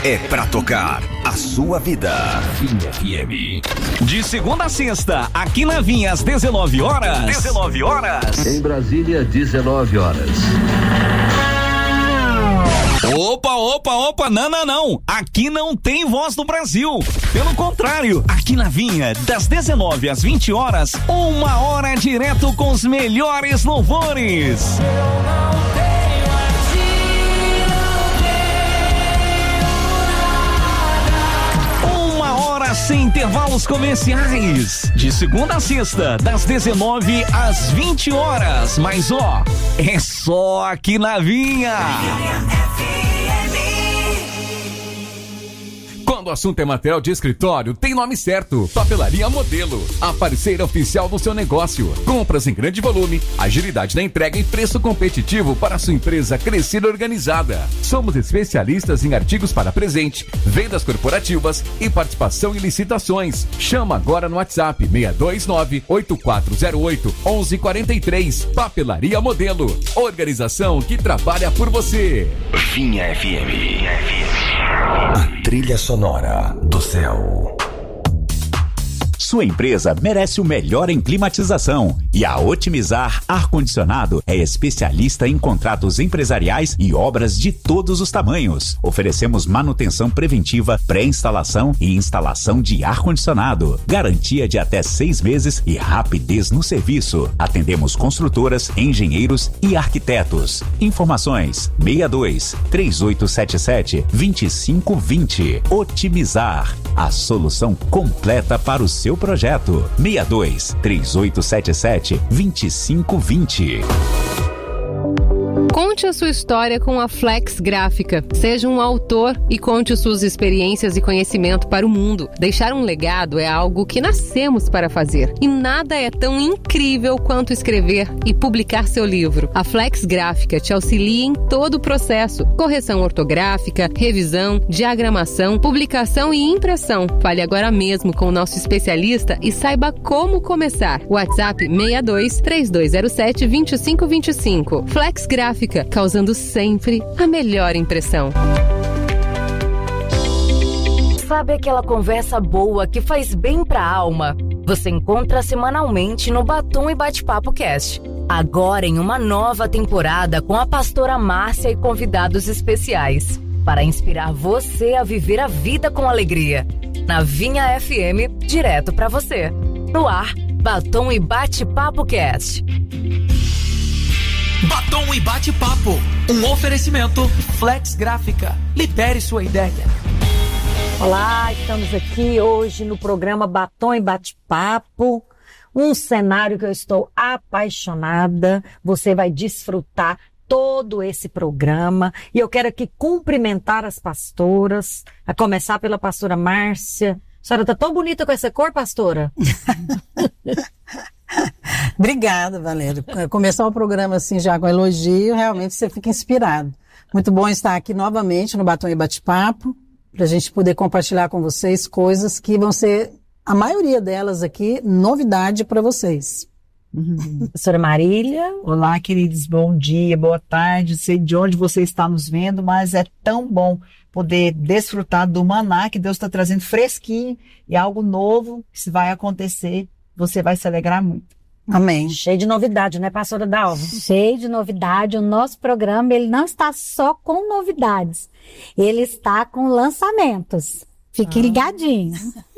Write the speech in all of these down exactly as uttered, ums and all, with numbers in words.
é pra tocar a sua vida. Vinha F M. De segunda a sexta, aqui na Vinha, às dezenove horas. dezenove horas. Em Brasília, dezenove horas. Opa, opa, opa, não, não, não. Aqui não tem Voz do Brasil. Pelo contrário, aqui na Vinha, das dezenove às vinte horas, uma hora direto com os melhores louvores. Uma hora sem intervalos comerciais. De segunda a sexta, das dezenove às vinte horas. Mas ó, é só aqui na Vinha. Quando o assunto é material de escritório, tem nome certo. Papelaria Modelo, a parceira oficial do seu negócio. Compras em grande volume, agilidade na entrega e preço competitivo para sua empresa crescer organizada. Somos especialistas em artigos para presente, vendas corporativas e participação em licitações. Chama agora no WhatsApp seis dois nove, oito quatro zero oito, um um quatro três. Papelaria Modelo, organização que trabalha por você. Vinha F M. A trilha sonora do céu. Sua empresa merece o melhor em climatização e a Otimizar Ar-Condicionado é especialista em contratos empresariais e obras de todos os tamanhos. Oferecemos manutenção preventiva, pré-instalação e instalação de ar-condicionado. Garantia de até seis meses e rapidez no serviço. Atendemos construtoras, engenheiros e arquitetos. Informações seis dois, três oito sete sete, dois cinco dois zero. Otimizar, a solução completa para o seu projeto. seis dois, três oito sete sete, dois cinco dois zero. Conte a sua história com a Flex Gráfica. Seja um autor e conte suas experiências e conhecimento para o mundo. Deixar um legado é algo que nascemos para fazer. E nada é tão incrível quanto escrever e publicar seu livro. A Flex Gráfica te auxilia em todo o processo. Correção ortográfica, revisão, diagramação, publicação e impressão. Fale agora mesmo com o nosso especialista e saiba como começar. WhatsApp seis dois, três dois zero sete, dois cinco dois cinco. Flex Gráfica, causando sempre a melhor impressão. Sabe aquela conversa boa que faz bem pra alma? Você encontra semanalmente no Batom e Bate-Papo Cast. Agora em uma nova temporada com a pastora Márcia e convidados especiais. Para inspirar você a viver a vida com alegria. Na Vinha F M, direto pra você. No ar, Batom e Bate-Papo Cast. Batom e Bate-Papo, um oferecimento Flex Gráfica. Libere sua ideia. Olá, estamos aqui hoje no programa Batom e Bate-Papo, um cenário que eu estou apaixonada. Você vai desfrutar todo esse programa e eu quero aqui cumprimentar as pastoras, a começar pela pastora Márcia. A senhora está tão bonita com essa cor, pastora? Obrigada, Valéria. Começar o programa assim já com elogio, realmente você fica inspirado. Muito bom estar aqui novamente no Batom e Bate-Papo, para a gente poder compartilhar com vocês coisas que vão ser, a maioria delas aqui, novidade para vocês. Uhum. Professora Marília. Olá, queridos, bom dia, boa tarde, sei de onde você está nos vendo, mas é tão bom poder desfrutar do maná que Deus está trazendo fresquinho e algo novo que vai acontecer, você vai se alegrar muito. Amém. Cheio de novidade, né, pastora Dalva? Cheio de novidade. O nosso programa, ele não está só com novidades, ele está com lançamentos. Fique ah. ligadinho.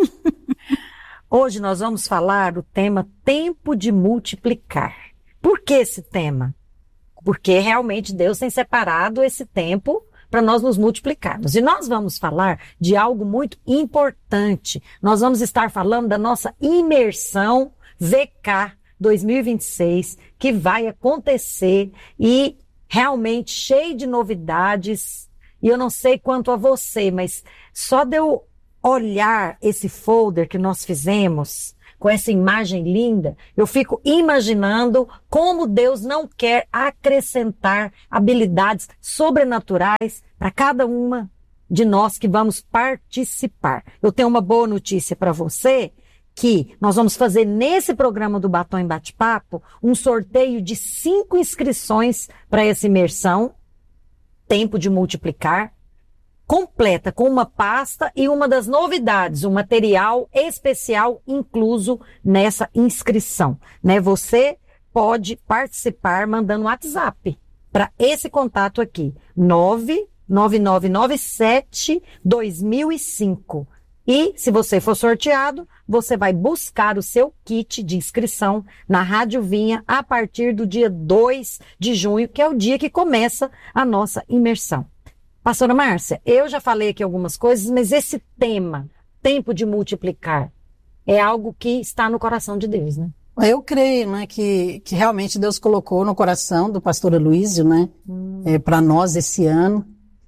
Hoje nós vamos falar do tema tempo de multiplicar. Por que esse tema? Porque realmente Deus tem separado esse tempo para nós nos multiplicarmos. E nós vamos falar de algo muito importante. Nós vamos estar falando da nossa imersão V K dois mil e vinte e seis, que vai acontecer e realmente cheio de novidades. E eu não sei quanto a você, mas só de eu olhar esse folder que nós fizemos, com essa imagem linda, eu fico imaginando como Deus não quer acrescentar habilidades sobrenaturais para cada uma de nós que vamos participar. Eu tenho uma boa notícia para você, que nós vamos fazer nesse programa do Batom e Bate-Papo um sorteio de cinco inscrições para essa imersão, tempo de multiplicar. completa, com uma pasta e uma das novidades, um material especial incluso nessa inscrição, né? Você pode participar mandando um WhatsApp para esse contato aqui, nove nove nove nove sete dois mil e cinco. E, se você for sorteado, você vai buscar o seu kit de inscrição na Rádio Vinha a partir do dia dois de junho, que é o dia que começa a nossa imersão. Pastora Márcia, eu já falei aqui algumas coisas, mas esse tema, tempo de multiplicar, é algo que está no coração de Deus, né? Eu creio, né, que, que realmente Deus colocou no coração do pastor Aloísio, né, hum. é, para nós esse ano,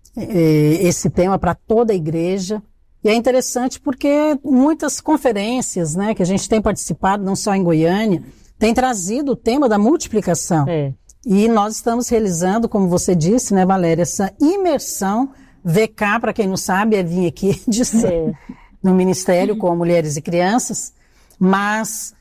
é, esse tema para toda a igreja. E é interessante porque muitas conferências, né, que a gente tem participado, não só em Goiânia, tem trazido o tema da multiplicação. É. E nós estamos realizando, como você disse, né, Valéria, essa imersão V K, para quem não sabe, é vir aqui de ser no Ministério com Mulheres e Crianças, mas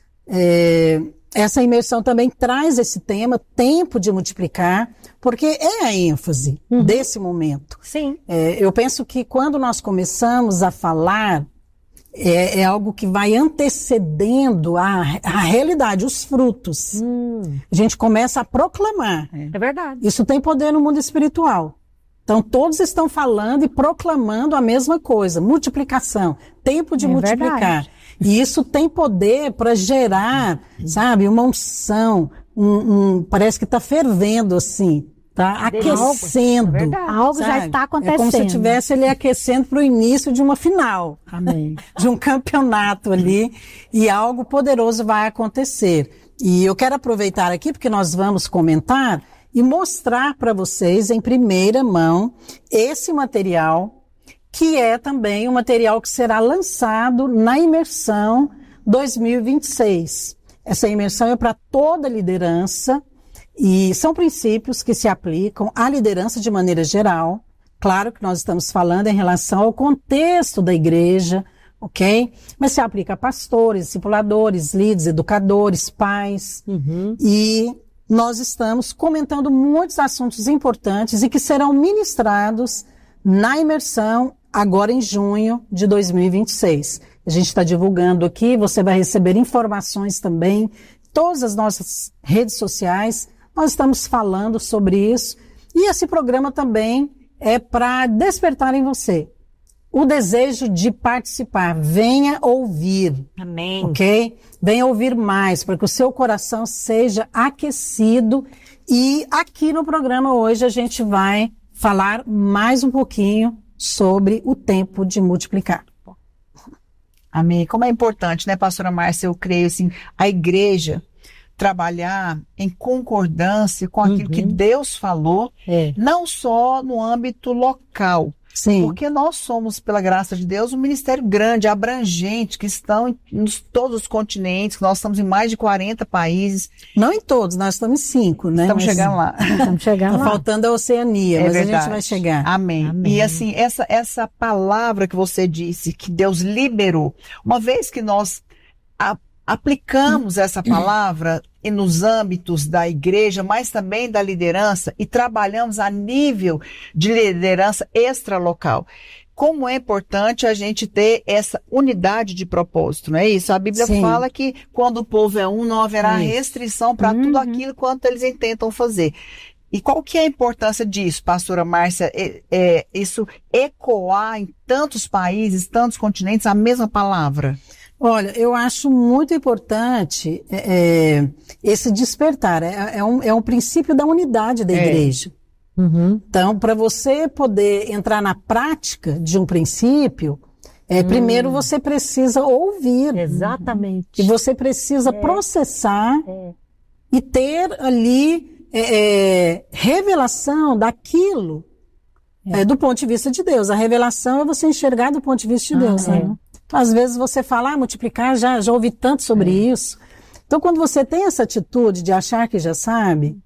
é, essa imersão também traz esse tema, tempo de multiplicar, porque é a ênfase uhum. desse momento. Sim. É, eu penso que quando nós começamos a falar, é, é algo que vai antecedendo a, a realidade, os frutos. Hum. A gente começa a proclamar. É verdade. Isso tem poder no mundo espiritual. Então, todos estão falando e proclamando a mesma coisa, multiplicação, tempo de é multiplicar. Verdade. E isso tem poder para gerar, sabe, uma unção, um, um, parece que está fervendo assim, tá aquecendo. É algo sabe? Já está acontecendo. É como se estivesse ele aquecendo para o início de uma final. Amém. De um campeonato ali, e algo poderoso vai acontecer. E eu quero aproveitar aqui, porque nós vamos comentar e mostrar para vocês em primeira mão esse material, que é também um material que será lançado na imersão dois mil e vinte e seis. Essa imersão é para toda a liderança e são princípios que se aplicam à liderança de maneira geral. Claro que nós estamos falando em relação ao contexto da igreja, ok? Mas se aplica a pastores, discipuladores, líderes, educadores, pais. Uhum. E nós estamos comentando muitos assuntos importantes e que serão ministrados na imersão agora em junho de dois mil e vinte e seis. A gente está divulgando aqui, você vai receber informações também, todas as nossas redes sociais, nós estamos falando sobre isso. E esse programa também é para despertar em você o desejo de participar. Venha ouvir. Amém. Ok? Venha ouvir mais, para que o seu coração seja aquecido. E aqui no programa hoje a gente vai falar mais um pouquinho sobre o tempo de multiplicar. Amém. Como é importante, né, pastora Márcia, eu creio, assim, a igreja trabalhar em concordância com aquilo uhum. que Deus falou, é. não só no âmbito local. Sim. Porque nós somos, pela graça de Deus, um ministério grande, abrangente, que estão em, em todos os continentes, que nós estamos em mais de quarenta países. Não em todos, nós estamos em cinco, né? Estamos mas, chegando lá. Estamos chegando lá. Faltando a Oceania, é mas verdade. A gente vai chegar. Amém. Amém. E assim, essa, essa palavra que você disse, que Deus liberou, uma vez que nós a, aplicamos essa palavra e nos âmbitos da igreja, mas também da liderança, e trabalhamos a nível de liderança extralocal. Como é importante a gente ter essa unidade de propósito, não é isso? A Bíblia Sim. fala que quando o povo é um, não haverá isso. restrição para uhum. tudo aquilo quanto eles intentam fazer. E qual que é a importância disso, pastora Márcia? É, é, isso ecoar em tantos países, tantos continentes, a mesma palavra? Olha, eu acho muito importante é, esse despertar. É, é, um, é um princípio da unidade da é. igreja. Uhum. Então, para você poder entrar na prática de um princípio, é, hum. primeiro você precisa ouvir. Exatamente. E você precisa é. processar é. e ter ali é, é, revelação daquilo é. É, do ponto de vista de Deus. A revelação é você enxergar do ponto de vista de Deus. Ah, né? é. Às vezes você fala, ah, multiplicar, já, já ouvi tanto sobre é. isso. Então, quando você tem essa atitude de achar que já sabe,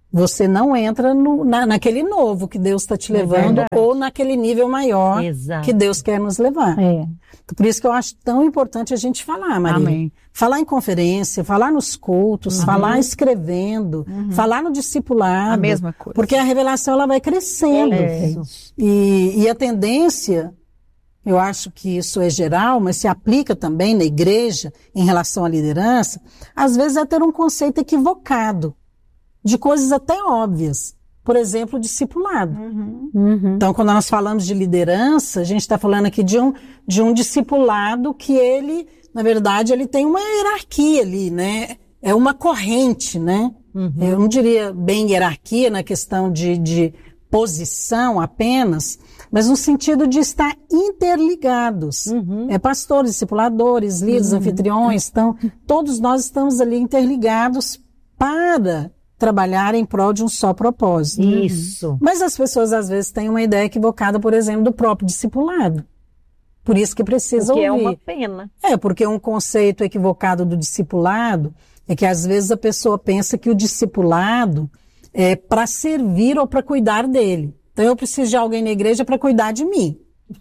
você não entra no, na, naquele novo que Deus está te levando, é ou naquele nível maior Exato. Que Deus quer nos levar. É. Por isso que eu acho tão importante a gente falar, Maria. Amém. Falar em conferência, falar nos cultos, uhum. falar escrevendo, uhum. falar no discipulado. A mesma coisa. Porque a revelação ela vai crescendo. É. E, e a tendência, eu acho que isso é geral, mas se aplica também na igreja em relação à liderança, às vezes é ter um conceito equivocado de coisas até óbvias. Por exemplo, o discipulado. Uhum. Uhum. Então, quando nós falamos de liderança, a gente está falando aqui de um, de um discipulado que ele, na verdade, ele tem uma hierarquia ali, né? É uma corrente, né? Uhum. Eu não diria bem hierarquia na questão de, de posição apenas, mas no sentido de estar interligados. Uhum. É pastores, discipuladores, líderes, uhum. anfitriões, então, todos nós estamos ali interligados para trabalhar em prol de um só propósito. Isso. Mas as pessoas às vezes têm uma ideia equivocada, por exemplo, do próprio discipulado. Por isso que precisa porque ouvir. É uma pena. É, porque um conceito equivocado do discipulado é que às vezes a pessoa pensa que o discipulado é para servir ou para cuidar dele. Então eu preciso de alguém na igreja para cuidar de mim.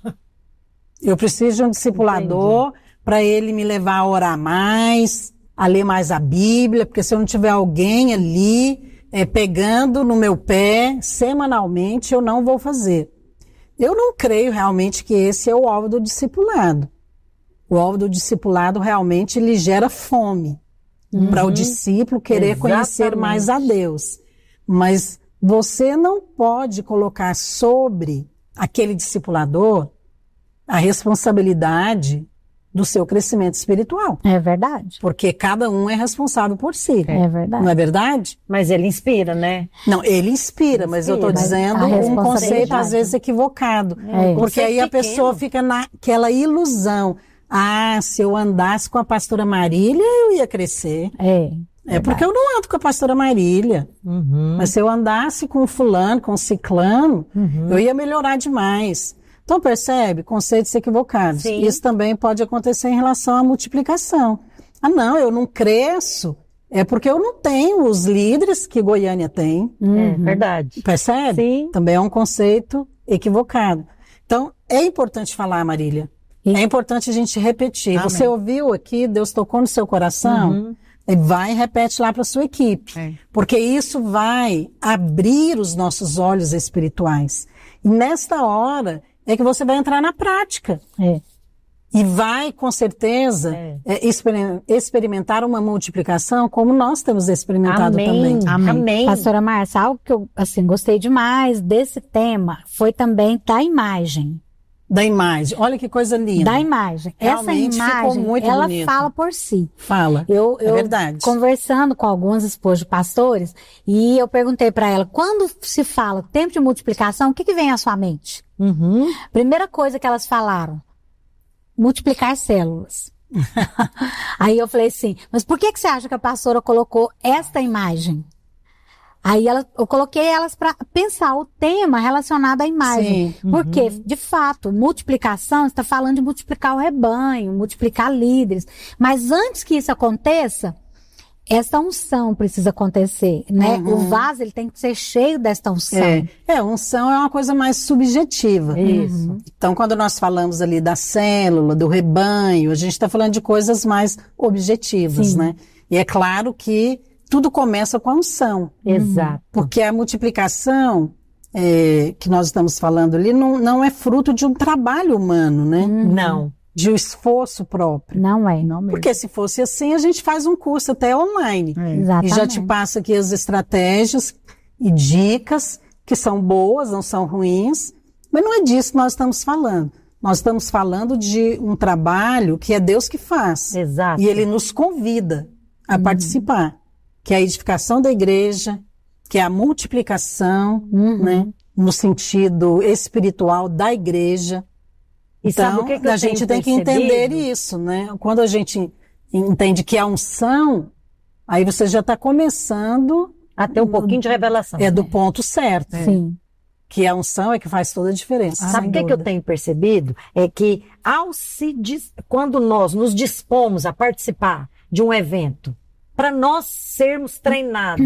Eu preciso de um discipulador para ele me levar a orar mais, a ler mais a Bíblia, porque se eu não tiver alguém ali é, pegando no meu pé semanalmente, eu não vou fazer. Eu não creio realmente que esse é o alvo do discipulado. O alvo do discipulado realmente lhe gera fome uhum. para o discípulo querer Exatamente. Conhecer mais a Deus. Mas você não pode colocar sobre aquele discipulador a responsabilidade do seu crescimento espiritual. É verdade. Porque cada um é responsável por si. É verdade. Não é verdade? Mas ele inspira, né? Não, ele inspira, inspira mas eu estou dizendo um conceito às vezes equivocado. É. Porque aí a pequeno. Pessoa fica naquela ilusão. Ah, se eu andasse com a pastora Marília, eu ia crescer. É. É porque eu não ando com a pastora Marília. Uhum. Mas se eu andasse com o fulano, com o ciclano, uhum. eu ia melhorar demais. Então, percebe? Conceitos equivocados. Sim. Isso também pode acontecer em relação à multiplicação. Ah, não, eu não cresço. É porque eu não tenho os líderes que Goiânia tem. Uhum. É verdade. Percebe? Sim. Também é um conceito equivocado. Então, é importante falar, Marília. Sim. É importante a gente repetir. Amém. Você ouviu aqui, Deus tocou no seu coração, uhum. e vai e repete lá para a sua equipe. É. Porque isso vai abrir os nossos olhos espirituais. E nesta hora é que você vai entrar na prática. É. E vai, com certeza, é. É, exper- experimentar uma multiplicação como nós temos experimentado Amém. Também. Amém. Amém. Pastora Márcia, algo que eu assim, gostei demais desse tema foi também da imagem. Da imagem. Olha que coisa linda. Da imagem. Realmente essa imagem, ficou muito ela bonito. Fala por si. Fala. Eu, eu é verdade. Conversando com algumas esposas de pastores, e eu perguntei para ela, quando se fala tempo de multiplicação, o que, que vem à sua mente? Uhum. Primeira coisa que elas falaram, multiplicar células. Aí eu falei assim, mas por que, que você acha que a pastora colocou esta imagem? Aí ela, eu coloquei elas para pensar o tema relacionado à imagem. Sim. Porque, uhum. de fato, multiplicação está falando de multiplicar o rebanho, multiplicar líderes. Mas antes que isso aconteça, essa unção precisa acontecer, né? Uhum. O vaso, ele tem que ser cheio desta unção. É, é, unção é uma coisa mais subjetiva. Isso. Então, quando nós falamos ali da célula, do rebanho, a gente está falando de coisas mais objetivas, Sim. né? E é claro que tudo começa com a unção. Exato. Porque a multiplicação é, que nós estamos falando ali não, não é fruto de um trabalho humano, né? Não. De um esforço próprio. Não é. Não Porque se fosse assim, a gente faz um curso até online. É. Exatamente. E já te passa aqui as estratégias e dicas que são boas, não são ruins. Mas não é disso que nós estamos falando. Nós estamos falando de um trabalho que é Deus que faz. Exato. E Ele nos convida a hum. participar. Que é a edificação da igreja, que é a multiplicação, uhum. né, no sentido espiritual da igreja. E então, sabe o que que eu a gente tem que entender isso, né? Quando a gente entende que a unção, aí você já está começando a ter um pouquinho de revelação. É né? do ponto certo. Sim. Que a unção é que faz toda a diferença. Ah, sabe o que, que eu tenho percebido? É que ao se dis... quando nós nos dispomos a participar de um evento, para nós sermos treinadas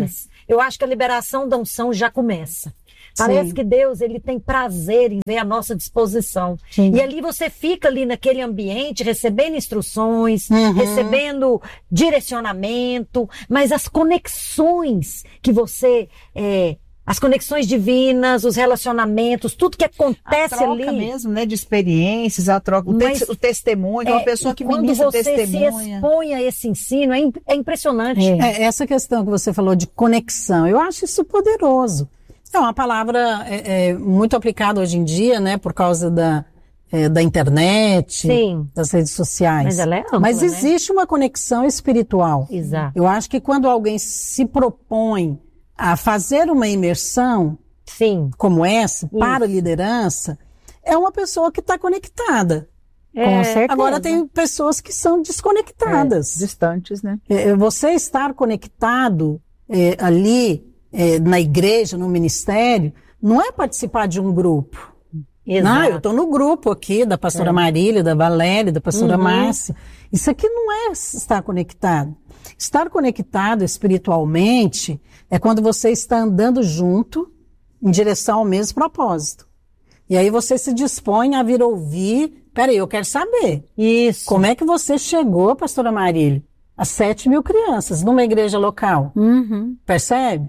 eu acho que a liberação da unção já começa. Parece Sim. que Deus, ele tem prazer em ver a nossa disposição. Sim. E ali você fica ali naquele ambiente, recebendo instruções, uhum. recebendo direcionamento, mas as conexões que você... É, as conexões divinas, os relacionamentos, tudo que acontece ali. A troca ali, mesmo, né, de experiências, a troca, o, te, o testemunho, é, uma pessoa que ministra testemunha. Quando você se expõe a esse ensino, é, é impressionante. É. É, essa questão que você falou de conexão, eu acho isso poderoso. É uma palavra é, é, muito aplicada hoje em dia, né, por causa da, é, da internet, Sim. das redes sociais. Mas ela é ampla, Mas existe né? uma conexão espiritual. Exato. Eu acho que quando alguém se propõe a fazer uma imersão Sim. como essa, Isso. para a liderança, é uma pessoa que está conectada. É, Com certeza. Agora tem pessoas que são desconectadas. É, distantes, né? É, você estar conectado é, ali é, na igreja, no ministério, não é participar de um grupo. Exato. Não, eu estou no grupo aqui da pastora é. Marília, da Valéria, da pastora uhum. Márcia. Isso aqui não é estar conectado. Estar conectado espiritualmente é quando você está andando junto em direção ao mesmo propósito. E aí você se dispõe a vir ouvir. Peraí, eu quero saber. Isso. Como é que você chegou, pastora Marília, a sete mil crianças numa igreja local? Uhum. Percebe?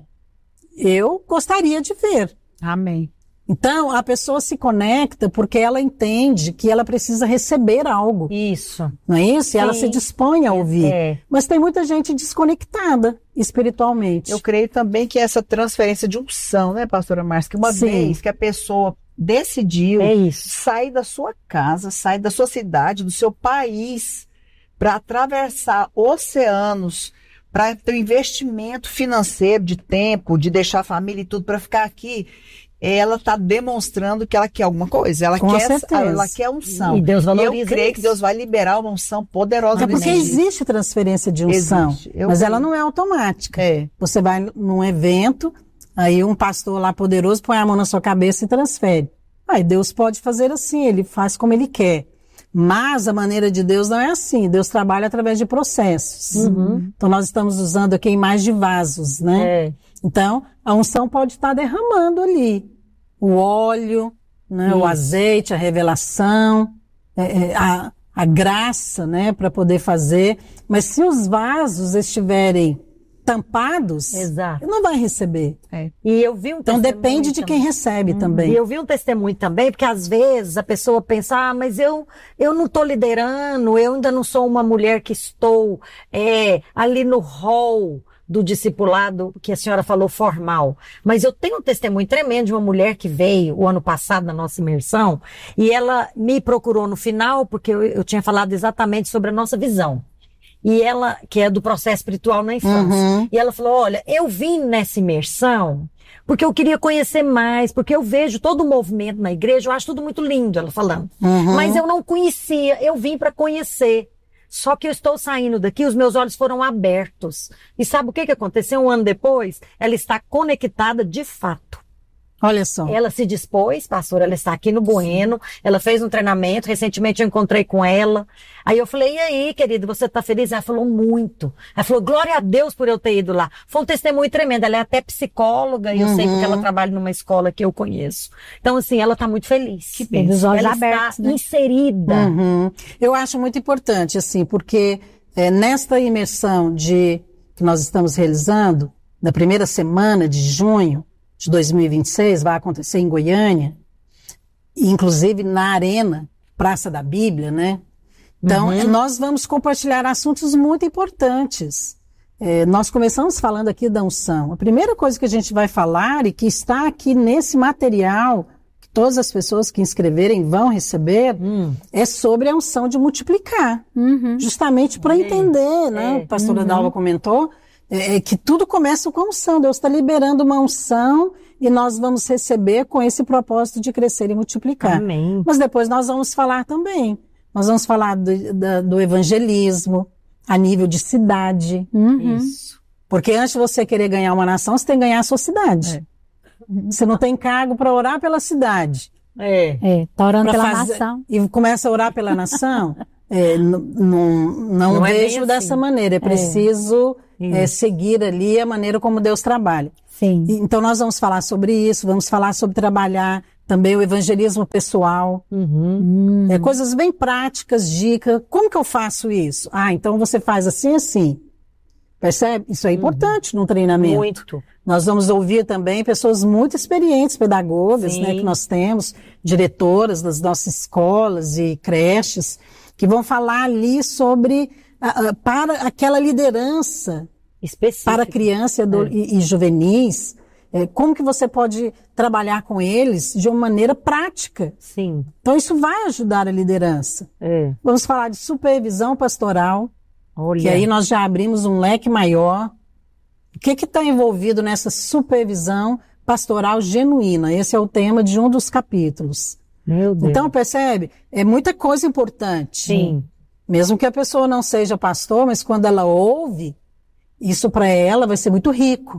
Eu gostaria de ver. Amém. Então, a pessoa se conecta porque ela entende que ela precisa receber algo. Isso. Não é isso? Sim. E ela se dispõe a ouvir. É. Mas tem muita gente desconectada espiritualmente. Eu creio também que essa transferência de unção, né, pastora Márcia? Que uma Sim. vez que a pessoa decidiu é sair da sua casa, sair da sua cidade, do seu país, para atravessar oceanos, para ter um investimento financeiro, de tempo, de deixar a família e tudo para ficar aqui, ela está demonstrando que ela quer alguma coisa. Ela Com quer, certeza. ela quer unção. E Deus valoriza e eu creio isso. que Deus vai liberar uma unção poderosa. É porque existe transferência de unção, mas creio. ela não é automática. É. Você vai num evento, aí um pastor lá poderoso põe a mão na sua cabeça e transfere. Aí Deus pode fazer assim, ele faz como ele quer. Mas a maneira de Deus não é assim. Deus trabalha através de processos. Uhum. Então nós estamos usando aqui a imagem de vasos, né? É. Então a unção pode estar derramando ali. O óleo, né, o azeite, a revelação, é, a, a graça, né, para poder fazer. Mas se os vasos estiverem tampados, Exato. não vai receber. É. E eu vi um então depende de quem recebe hum. também. E eu vi um testemunho também, porque às vezes a pessoa pensa, ah, mas eu, eu não estou liderando, eu ainda não sou uma mulher que estou é, ali no hall do discipulado que a senhora falou formal. Mas eu tenho um testemunho tremendo de uma mulher que veio o ano passado na nossa imersão e ela me procurou no final porque eu, eu tinha falado exatamente sobre a nossa visão. E ela, que é do processo espiritual na infância. Uhum. E ela falou, olha, eu vim nessa imersão porque eu queria conhecer mais, porque eu vejo todo o movimento na igreja, eu acho tudo muito lindo, ela falando. Uhum. Mas eu não conhecia, eu vim para conhecer. Só que eu estou saindo daqui, os meus olhos foram abertos. E sabe o que que aconteceu um ano depois? Ela está conectada de fato. Olha só. Ela se dispôs, pastora, ela está aqui no Bueno, ela fez um treinamento, recentemente eu encontrei com ela. Aí eu falei, e aí, querida, você está feliz? Ela falou, muito. Ela falou, glória a Deus por eu ter ido lá. Foi um testemunho tremendo, ela é até psicóloga, e eu uhum. sei porque ela trabalha numa escola que eu conheço. Então, assim, ela está muito feliz. Que bem, dos olhos ela abertos, está né? inserida. Uhum. Eu acho muito importante, assim, porque é, nesta imersão de, que nós estamos realizando, na primeira semana de junho, de dois mil e vinte e seis, vai acontecer em Goiânia, inclusive na Arena, Praça da Bíblia, né? Então, Uhum. nós vamos compartilhar assuntos muito importantes. É, nós começamos falando aqui da unção. A primeira coisa que a gente vai falar e que está aqui nesse material, que todas as pessoas que inscreverem vão receber, Hum. é sobre a unção de multiplicar. Uhum. Justamente para entender, né? É. A pastora Uhum. Dalva comentou, é, que tudo começa com unção. Deus está liberando uma unção e nós vamos receber com esse propósito de crescer e multiplicar. Amém. Mas depois nós vamos falar também. Nós vamos falar do, da, do evangelismo a nível de cidade. Uhum. Isso. Porque antes de você querer ganhar uma nação, você tem que ganhar a sua cidade. É. Você não tem cargo para orar pela cidade. É. É, tá orando Pra pela fazer- nação. E começa a orar pela nação. é, não, não, não vejo é dessa assim. maneira. É preciso é. É, seguir ali a maneira como Deus trabalha. Sim. Então nós vamos falar sobre isso, vamos falar sobre trabalhar também o evangelismo pessoal. Uhum. É, coisas bem práticas, dicas. Como que eu faço isso? Ah, então você faz assim, assim. Percebe? Isso é importante uhum. num treinamento. Muito. Nós vamos ouvir também pessoas muito experientes, pedagogas, né, que nós temos, diretoras das nossas escolas e creches, que vão falar ali sobre, uh, uh, para aquela liderança específica para criança e, é. e, e juvenis, é, como que você pode trabalhar com eles de uma maneira prática. Sim. Então isso vai ajudar a liderança. É. Vamos falar de supervisão pastoral, Olha. que aí nós já abrimos um leque maior. O que que está envolvido nessa supervisão pastoral genuína? Esse é o tema de um dos capítulos. Meu Deus. Então, percebe? É muita coisa importante. Sim. Mesmo que a pessoa não seja pastor, mas quando ela ouve, isso para ela vai ser muito rico.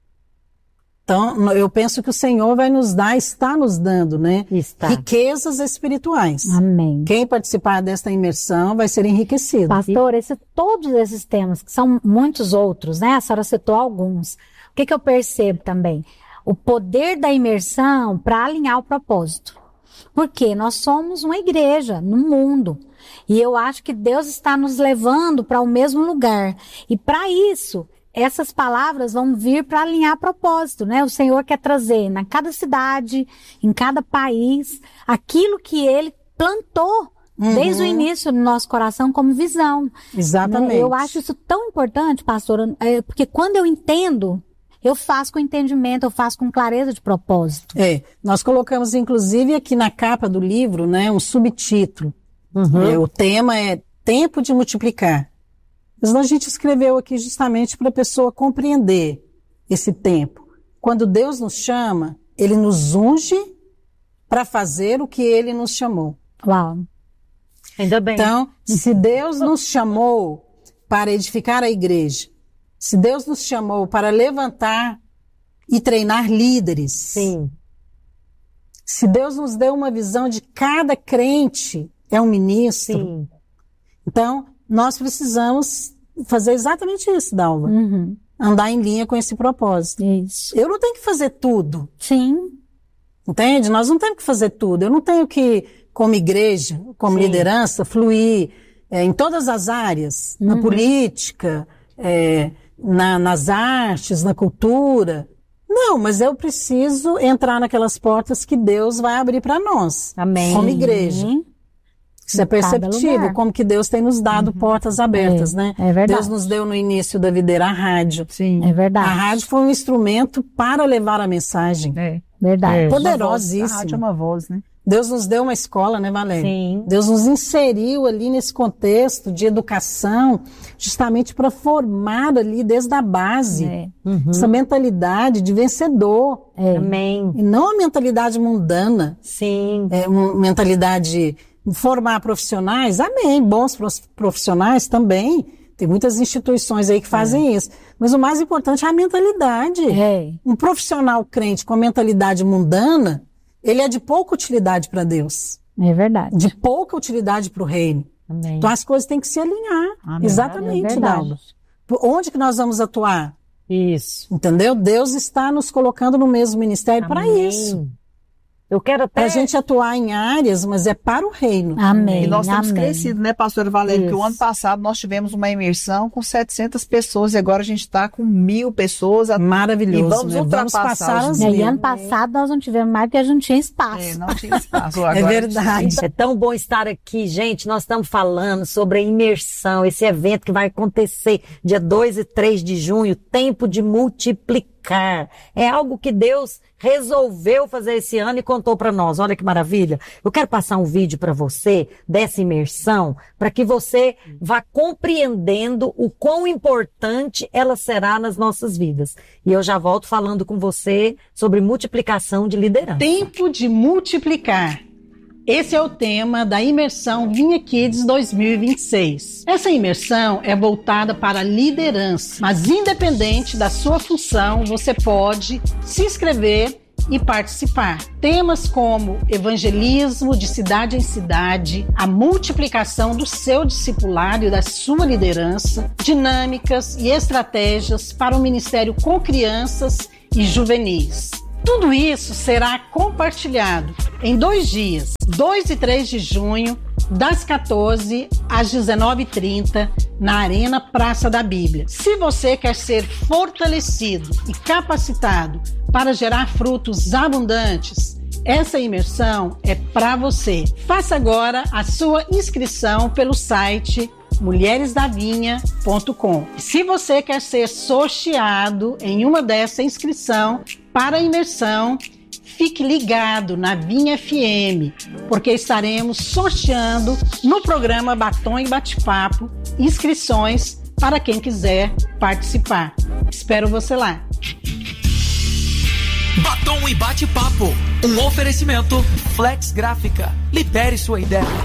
Então, eu penso que o Senhor vai nos dar, está nos dando, né? Está. Riquezas espirituais. Amém. Quem participar desta imersão vai ser enriquecido. Pastor, esse, todos esses temas, que são muitos outros, né? A senhora citou alguns. O que que eu percebo também? O poder da imersão para alinhar o propósito. Porque nós somos uma igreja no mundo. E eu acho que Deus está nos levando para o mesmo lugar. E para isso, essas palavras vão vir para alinhar propósito, né? O Senhor quer trazer na cada cidade, em cada país, aquilo que Ele plantou uhum. desde o início no nosso coração como visão. Exatamente. Né? Eu acho isso tão importante, pastora, é, porque quando eu entendo, eu faço com entendimento, eu faço com clareza de propósito. É, nós colocamos inclusive aqui na capa do livro, né, um subtítulo. Uhum. É, o tema é Tempo de Multiplicar. Mas a gente escreveu aqui justamente para a pessoa compreender esse tempo. Quando Deus nos chama, Ele nos unge para fazer o que Ele nos chamou. Uau! Ainda bem. Então, se Deus nos chamou para edificar a igreja, se Deus nos chamou para levantar e treinar líderes, sim. Se Deus nos deu uma visão de cada crente é um ministro, sim. Então, nós precisamos fazer exatamente isso, Dalva. Uhum. Andar em linha com esse propósito. Isso. Eu não tenho que fazer tudo. Sim. Entende? Nós não temos que fazer tudo. Eu não tenho que, como igreja, como Sim. liderança, fluir é, em todas as áreas. Uhum. Na política, é, na, nas artes, na cultura. Não, mas eu preciso entrar naquelas portas que Deus vai abrir para nós. Amém. Como igreja. Isso é perceptível, como que Deus tem nos dado uhum. portas abertas, é, né? É verdade. Deus nos deu no início da videira a rádio. Sim. É verdade. A rádio foi um instrumento para levar a mensagem. É. Verdade. É. Poderosíssimo. A rádio é uma voz, né? Deus nos deu uma escola, né, Valéria? Sim. Deus nos inseriu ali nesse contexto de educação, justamente para formar ali desde a base é. uhum. essa mentalidade de vencedor. É. Amém. E não a mentalidade mundana. Sim. É, uma mentalidade... Formar profissionais, amém, bons profissionais também, tem muitas instituições aí que fazem é. isso, mas o mais importante é a mentalidade. É. Um profissional crente com a mentalidade mundana, ele é de pouca utilidade para Deus. É verdade. De pouca utilidade para o reino. Amém. Então as coisas têm que se alinhar. Amém. Exatamente, é Dalva. Onde que nós vamos atuar? Isso. Entendeu? Deus está nos colocando no mesmo ministério para isso. Eu quero até... Para a gente atuar em áreas, mas é para o reino. Amém. E nós temos Amém. crescido, né, pastora Valéria? Isso. Que o ano passado nós tivemos uma imersão com setecentas pessoas e agora a gente está com mil pessoas. Maravilhoso, E vamos né? ultrapassar Vamos passar os as E mil. ano passado nós não tivemos mais porque a gente não tinha espaço. É, não tinha espaço. Agora É verdade. É tão bom estar aqui, gente. Nós estamos falando sobre a imersão, esse evento que vai acontecer dia dois e três de junho, tempo de multiplicar. É algo que Deus resolveu fazer esse ano e contou para nós. Olha que maravilha. Eu quero passar um vídeo para você dessa imersão, para que você vá compreendendo o quão importante ela será nas nossas vidas. E eu já volto falando com você sobre multiplicação de liderança. Tempo de multiplicar. Esse é o tema da imersão Vinha Kids dois mil e vinte e seis. Essa imersão é voltada para a liderança, mas independente da sua função, você pode se inscrever e participar. Temas como evangelismo de cidade em cidade, a multiplicação do seu discipulado e da sua liderança, dinâmicas e estratégias para o ministério com crianças e juvenis. Tudo isso será compartilhado em dois dias, dois e três de junho, das quatorze às dezenove e trinta, na Arena Praça da Bíblia. Se você quer ser fortalecido e capacitado para gerar frutos abundantes, essa imersão é para você. Faça agora a sua inscrição pelo site mulheres da vinha ponto com. Se você quer ser sorteado em uma dessa inscrição para a imersão, fique ligado na Vinha F M, porque estaremos sorteando no programa Batom e Bate-Papo inscrições para quem quiser participar. Espero você lá. Batom e Bate-Papo, um oferecimento Flex Gráfica. Libere sua ideia.